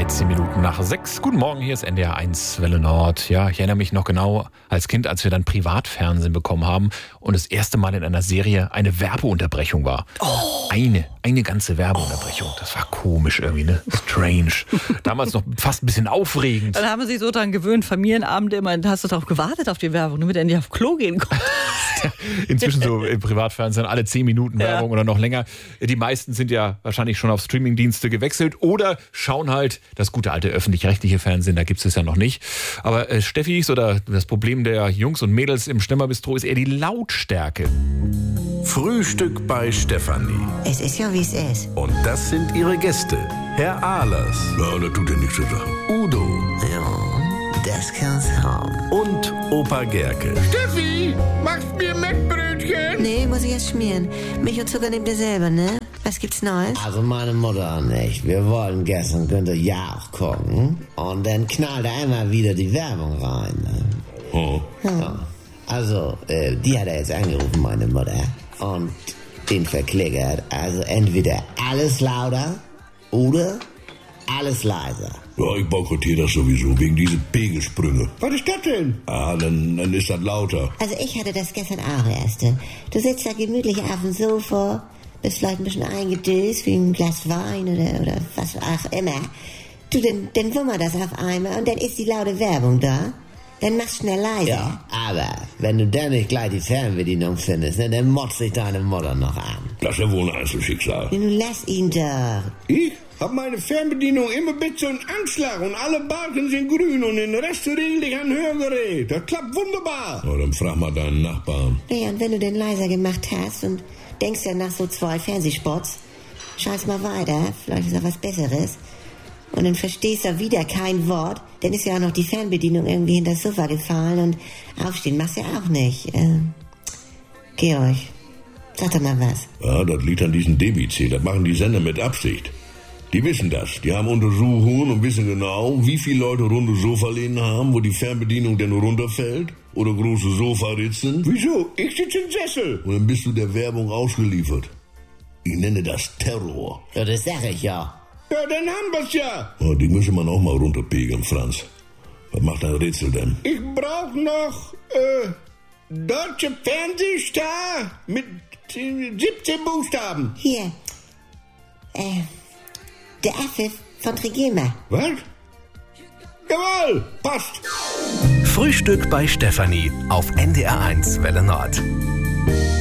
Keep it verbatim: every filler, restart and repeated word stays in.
dreizehn Minuten nach sechs. Guten Morgen, hier ist N D R eins Welle Nord. Ja, ich erinnere mich noch genau als Kind, als wir dann Privatfernsehen bekommen haben und das erste Mal in einer Serie eine Werbeunterbrechung war. Oh. Eine, eine ganze Werbeunterbrechung. Das war komisch irgendwie, ne? Strange. Damals noch fast ein bisschen aufregend. Dann haben wir sich so daran gewöhnt, Familienabende immer, hast du darauf gewartet auf die Werbung, damit du endlich auf Klo gehen konntest. Inzwischen so im Privatfernsehen alle zehn Minuten Werbung ja. oder noch länger. Die meisten sind ja wahrscheinlich schon auf Streamingdienste gewechselt oder schauen halt das gute alte öffentlich-rechtliche Fernsehen, da gibt es ja noch nicht. Aber äh, Steffis oder das Problem der Jungs und Mädels im Stemmerbistro ist eher die Lautstärke. Frühstück bei Stefanie. Es ist ja, wie es ist. Und das sind ihre Gäste. Herr Ahlers. Ja, das tut ja nichts zu sagen. Udo. Ja, das kann's haben. Und Opa Gerke. Steffi, machst mir Mettbrötchen? Nee, muss ich erst schmieren. Milch und Zucker nehmt ihr selber, ne? Was gibt's Neues? Also meine Mutter und ich, wir wollten gestern Günther Jauch gucken und dann knallte einmal wieder die Werbung rein. Ne? Oh. Ja. Also, äh, die hat er jetzt angerufen, meine Mutter, und den verklickert. Also entweder alles lauter oder alles leiser. Ja, ich boykottiere das sowieso, wegen diese Pegelsprünge. Was ist das denn? Ah, dann, dann ist das lauter. Also ich hatte das gestern auch erst. Du sitzt da gemütlich auf dem Sofa, bist vielleicht ein bisschen eingedöst wie ein Glas Wein oder, oder was auch immer. Du, dann, dann wummert das auf einmal und dann ist die laute Werbung da. Dann machst schnell leiser. Ja, aber wenn du dann nicht gleich die Fernbedienung findest, ne, dann motzt sich deine Mutter noch an. Das ist ja wohl ein Einzelschicksal. Nun lass ihn doch. Ich hab meine Fernbedienung immer bitte einen Anschlag und alle Balken sind grün und den Rest regel ich an Hörgerät. Das klappt wunderbar. Na, dann frag mal deinen Nachbarn. Naja, und wenn du den leiser gemacht hast und denkst ja nach so zwei Fernsehspots, scheiß mal weiter, vielleicht ist auch was Besseres. Und dann verstehst du wieder kein Wort, dann ist ja auch noch die Fernbedienung irgendwie hinter das Sofa gefallen und aufstehen machst du ja auch nicht. Ähm, Georg, sag doch mal was. Ja, das liegt an diesem D B C, das machen die Sender mit Absicht. Die wissen das, die haben Untersuchungen und wissen genau, wie viele Leute runde Sofalehnen haben, wo die Fernbedienung denn runterfällt oder große Sofaritzen. Wieso? Ich sitze im Sessel. Und dann bist du der Werbung ausgeliefert. Ich nenne das Terror. Ja, das sag ich ja. Ja, dann haben wir's ja. Ja, die müssen man auch mal runterpegeln, Franz. Was macht ein Rätsel denn? Ich brauch noch, äh, Deutsche Fernsehstar mit siebzehn Buchstaben. Hier, äh, der Affe von Trigema. Was? Jawohl, passt. Frühstück bei Stefanie auf N D R eins Welle Nord.